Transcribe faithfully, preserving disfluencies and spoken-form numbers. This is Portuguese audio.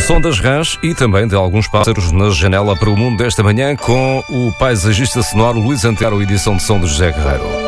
som das rãs e também de alguns pássaros na janela para o mundo desta manhã com o paisagista sonoro Luís Antero, edição de som de José Guerreiro.